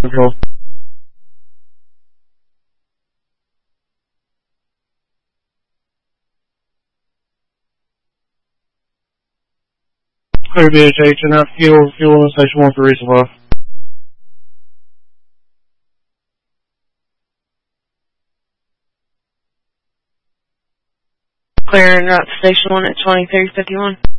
Control. Clear BHH and that fuel on station 1 for resupply. Clearing route to station 1 at 2351.